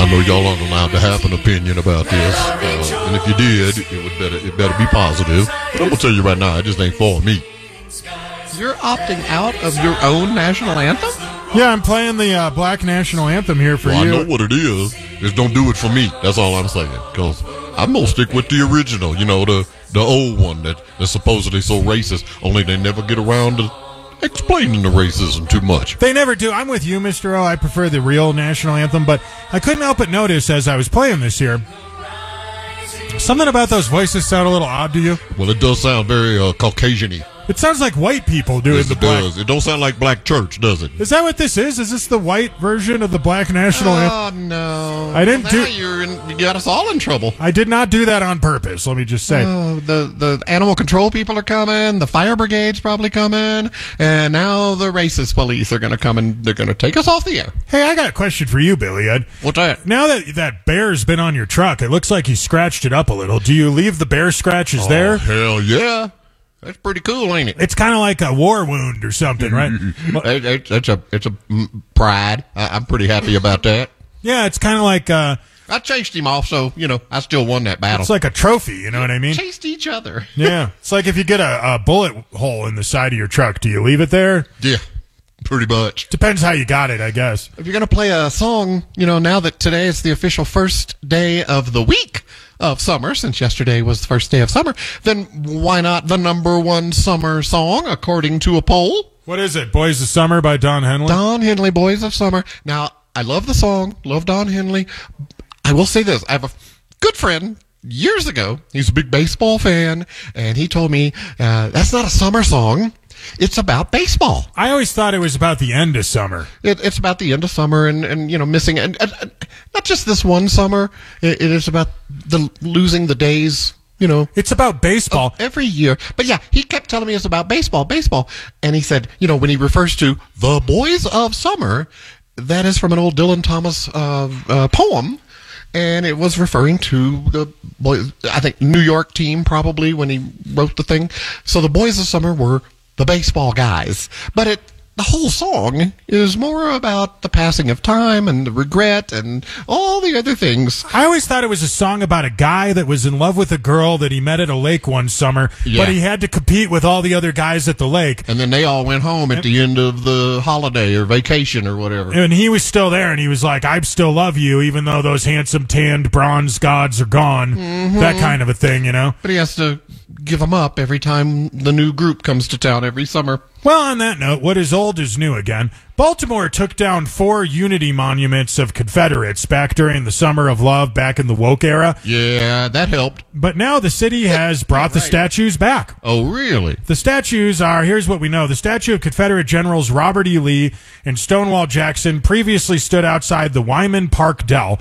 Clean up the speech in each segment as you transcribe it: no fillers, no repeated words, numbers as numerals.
I know y'all aren't allowed to have an opinion about this, and if you did, it better be positive. But I'm gonna tell you right now, it just ain't for me. You're opting out of your own national anthem? Yeah, I'm playing the Black National Anthem here for Well, you. I know what it is. Just don't do it for me. That's all I'm saying. Because I'm gonna stick with the original. You know, the old one that's supposedly so racist. Only they never get around to explaining the racism too much. They never do. I'm with you, Mr. O. I prefer the real national anthem, but I couldn't help but notice as I was playing this here, something about those voices sound a little odd to you. Well, it does sound very Caucasian-y. It sounds like white people doing Yes, the it black. does. It don't sound like Black Church, does it? Is that what this is? Is this the white version of the Black National Anthem? Oh, no. I didn't do. You got us all in trouble. I did not do that on purpose. Let me just say. Oh, the animal control people are coming. The fire brigade's probably coming. And now the racist police are going to come and they're going to take us off the air. Hey, I got a question for you, Billy Ed. What's that? Now that bear's been on your truck, it looks like you scratched it up a little. Do you leave the bear scratches there? Hell yeah. That's pretty cool, ain't it? It's kind of like a war wound or something, right? It's a pride. I'm pretty happy about that. Yeah, it's kind of like I chased him off, so, I still won that battle. it's like a trophy, you know what I mean? Chased each other. Yeah, it's like if you get a bullet hole in the side of your truck, do you leave it there? Yeah, pretty much. Depends how you got it, I guess. If you're going to play a song, now that today is the official first day of the week of summer, since yesterday was the first day of summer, then why not the number one summer song, according to a poll? What is it? Boys of Summer by Don Henley? Don Henley, Boys of Summer. Now, I love the song, love Don Henley. I will say this. I have a good friend years ago. He's a big baseball fan, and he told me that's not a summer song. It's about baseball. I always thought it was about the end of summer. It's about the end of summer and missing and not just this one summer. It is about the losing the days. It's about baseball every year. But yeah, he kept telling me it's about baseball. And he said, when he refers to the Boys of Summer, that is from an old Dylan Thomas poem. And it was referring to the boys, I think New York team probably when he wrote the thing. So the Boys of Summer were the baseball guys. But the whole song is more about the passing of time and the regret and all the other things. I always thought it was a song about a guy that was in love with a girl that he met at a lake one summer, but he had to compete with all the other guys at the lake. And then they all went home at the end of the holiday or vacation or whatever. And he was still there, and he was like, I still love you, even though those handsome tanned bronze gods are gone. Mm-hmm. That kind of a thing, But he has to give them up every time the new group comes to town every summer. Well, on that note, what is old is new again. Baltimore took down 4 unity monuments of Confederates back during the Summer of Love back in the woke era. Yeah, that helped. But now the city has brought the statues back. Oh, really? The statues are, here's what we know. The statue of Confederate Generals Robert E. Lee and Stonewall Jackson previously stood outside the Wyman Park Dell.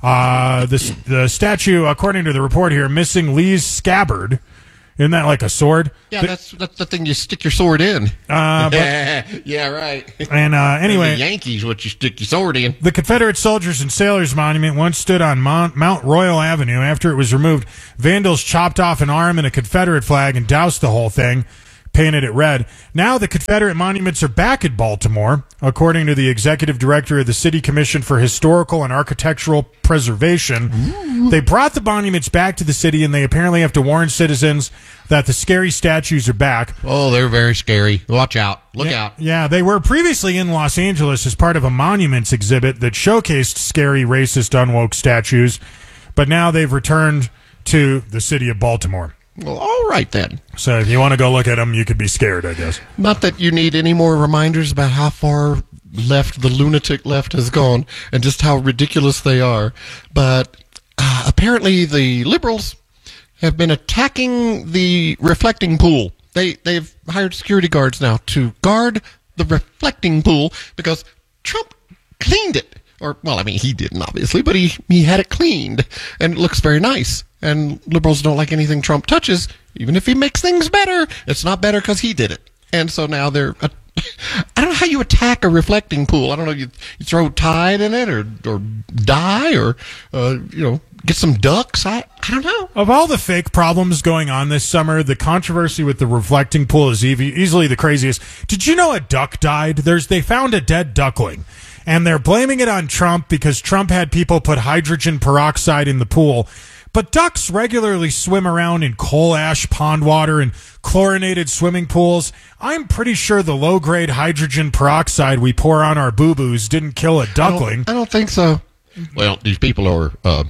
The statue, according to the report here, missing Lee's scabbard. Isn't that like a sword? Yeah, that's the thing you stick your sword in. Yeah, right. And anyway, the Yankees, what you stick your sword in. The Confederate Soldiers and Sailors Monument once stood on Mount Royal Avenue. After it was removed, vandals chopped off an arm and a Confederate flag and doused the whole thing, painted it red. Now the Confederate monuments are back at Baltimore, according to the executive director of the City Commission for Historical and Architectural Preservation. Ooh. They brought the monuments back to the city, and they apparently have to warn citizens that the scary statues are back. Oh, they're very scary. Watch out. Look out. Yeah, they were previously in Los Angeles as part of a monuments exhibit that showcased scary, racist, unwoke statues, but now they've returned to the city of Baltimore. Well, all right then. So if you want to go look at them, you could be scared, I guess. Not that you need any more reminders about how far left the lunatic left has gone and just how ridiculous they are. But apparently the liberals have been attacking the reflecting pool. They've hired security guards now to guard the reflecting pool because Trump cleaned it. Or, well, I mean, he didn't, obviously, but he had it cleaned, and it looks very nice. And liberals don't like anything Trump touches, even if he makes things better. It's not better because he did it. And so now they're... I don't know how you attack a reflecting pool. I don't know, you throw Tide in it, or dye, or, get some ducks. I don't know. Of all the fake problems going on this summer, the controversy with the reflecting pool is easily the craziest. Did you know a duck died? They found a dead duckling. and they're blaming it on Trump because Trump had people put hydrogen peroxide in the pool. But ducks regularly swim around in coal ash pond water and chlorinated swimming pools. I'm pretty sure the low-grade hydrogen peroxide we pour on our boo-boos didn't kill a duckling. I don't think so. Well, these people are,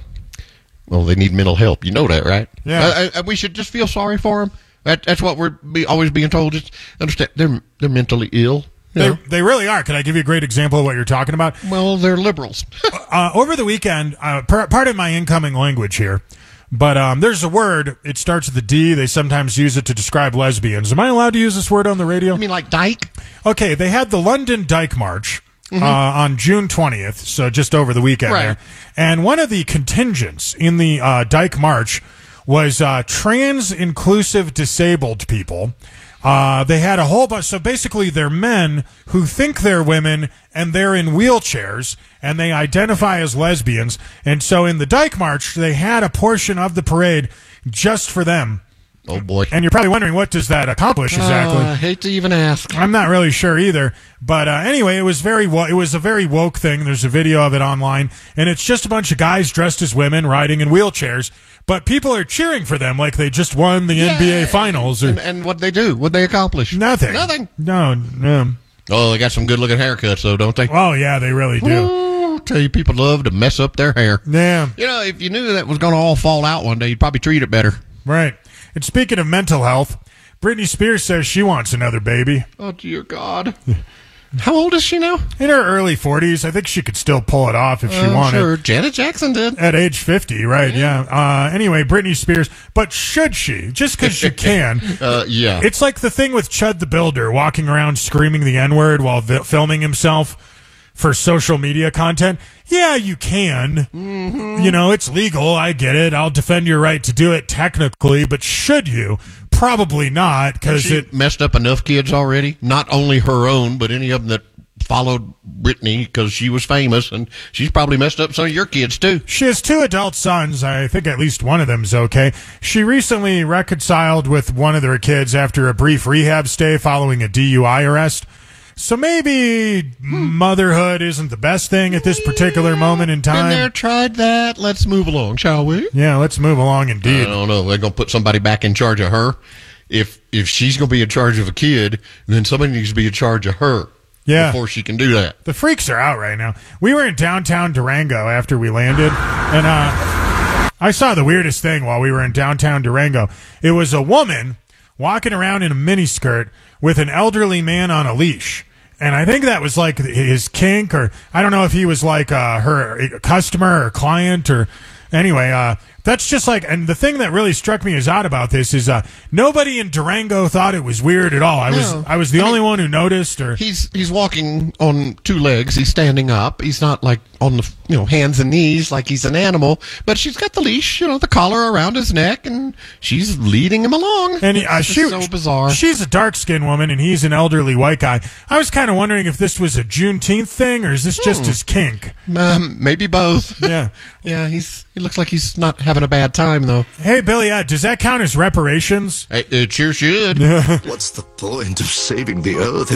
they need mental help. You know that, right? Yeah. We should just feel sorry for them. That's what we're always being told. Just understand they're mentally ill. They really are. Can I give you a great example of what you're talking about? Well, they're liberals. Over the weekend, pardon my incoming language here, but there's a word. It starts with a D. They sometimes use it to describe lesbians. Am I allowed to use this word on the radio? You mean like dyke? Okay, they had the London Dyke March on June 20th, so just over the weekend Right. there. And one of the contingents in the Dyke March was trans-inclusive disabled people. They had a whole bunch. So basically, they're men who think they're women and they're in wheelchairs and they identify as lesbians. And so in the Dyke March, they had a portion of the parade just for them. Oh boy! And you're probably wondering, what does that accomplish exactly? I hate to even ask. I'm not really sure either. But anyway, it was a very woke thing. There's a video of it online, and it's just a bunch of guys dressed as women riding in wheelchairs. But people are cheering for them like they just won the NBA Finals. Or And what'd they do? What'd they accomplish? Nothing. No. Oh, they got some good looking haircuts though, don't they? Oh, yeah, they really do. Ooh, tell you, people love to mess up their hair. Yeah, You know, if you knew that was going to all fall out one day, you'd probably treat it better. right. And speaking of mental health, Britney Spears says she wants another baby. Oh, dear God. How old is she now? In her early 40s. I think she could still pull it off if she wanted. Sure. Janet Jackson did. At age 50, right, yeah. Anyway, Britney Spears. But should she? Just because she can. Yeah. It's like the thing with Chud the Builder walking around screaming the N-word while filming himself for social media content. Yeah, you can. Mm-hmm. You know, it's legal. I get it. I'll defend your right to do it technically, but should you? Probably not, because she messed up enough kids already. Not only her own, but any of them that followed Britney because she was famous, and she's probably messed up some of your kids too. She has 2 adult sons. I think at least one of them's okay. She recently reconciled with one of their kids after a brief rehab stay following a DUI arrest. So maybe motherhood isn't the best thing at this particular moment in time. Been there, tried that. Let's move along, shall we? Yeah, let's move along I indeed. don't know. They're going to put somebody back in charge of her. If she's going to be in charge of a kid, then somebody needs to be in charge of her. Yeah. Before she can do that. The freaks are out right now. We were in downtown Durango after we landed, and I saw the weirdest thing while we were in downtown Durango. It was a woman walking around in a miniskirt with an elderly man on a leash. And I think that was like his kink, or I don't know if he was like her customer or client, or anyway, that's just like, and the thing that really struck me as odd about this is nobody in Durango thought it was weird at all. I was the only one who noticed. Or he's walking on 2 legs. He's standing up. He's not like on the hands and knees like he's an animal. But she's got the leash, the collar around his neck, and she's leading him along. And it's so bizarre. She's a dark-skinned woman, and he's an elderly white guy. I was kind of wondering if this was a Juneteenth thing, or is this just his kink? Maybe both. Yeah. Yeah, he looks like he's not having a bad time, though. Hey, Billy, does that count as reparations? It sure should. What's the point of saving the earth